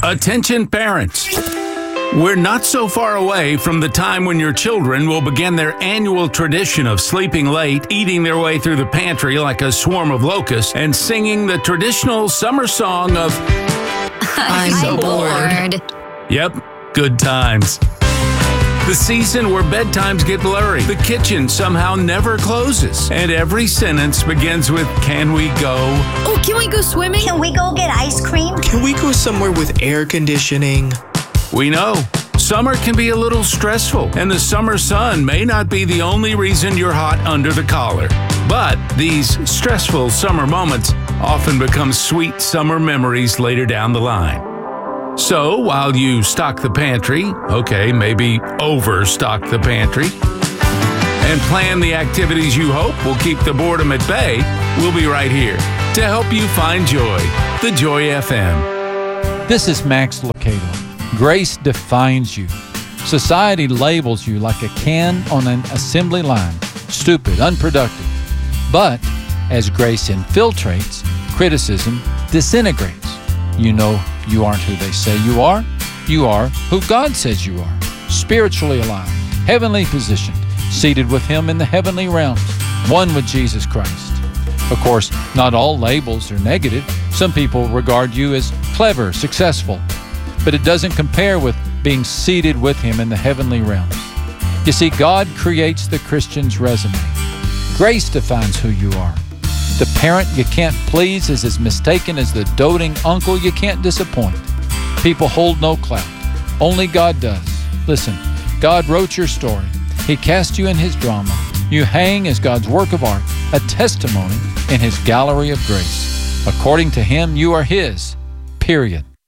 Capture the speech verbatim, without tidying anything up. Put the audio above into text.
Attention parents. We're not so far away from the time when your children will begin their annual tradition of sleeping late, eating their way through the pantry like a swarm of locusts, and singing the traditional summer song of I'm, I'm so bored. bored. Yep, good times. The season where bedtimes get blurry, the kitchen somehow never closes, and every sentence begins with, can we go? Oh, can we go swimming? Can we go get ice cream? Can we go somewhere with air conditioning? We know summer can be a little stressful, and the summer sun may not be the only reason you're hot under the collar. But these stressful summer moments often become sweet summer memories later down the line. So while you stock the pantry, okay, maybe overstock the pantry, and plan the activities you hope will keep the boredom at bay, we'll be right here to help you find joy. The Joy F M. This is Max Lucado. Grace defines you. Society labels you like a can on an assembly line, stupid, unproductive. But as grace infiltrates, criticism disintegrates. You know you aren't who they say you are. You are who God says you are. Spiritually alive, heavenly positioned, seated with Him in the heavenly realms, one with Jesus Christ. Of course, not all labels are negative. Some people regard you as clever, successful. But it doesn't compare with being seated with Him in the heavenly realms. You see, God creates the Christian's resume. Grace defines who you are. The parent you can't please is as mistaken as the doting uncle you can't disappoint. People hold no clout. Only God does. Listen, God wrote your story. He cast you in His drama. You hang as God's work of art, a testimony in His gallery of grace. According to Him, you are His. Period.